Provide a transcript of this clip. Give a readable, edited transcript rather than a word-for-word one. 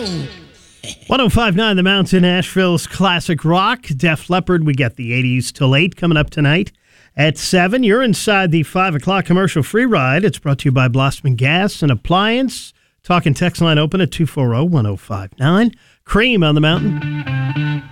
105.9 The Mountain, Asheville's classic rock. Def Leppard, we get the 80s till 8 coming up tonight at 7. You're inside the 5 o'clock commercial free ride. It's brought to you by Blossman Gas and Appliance. Talking text line open at 240-1059. Cream on the Mountain.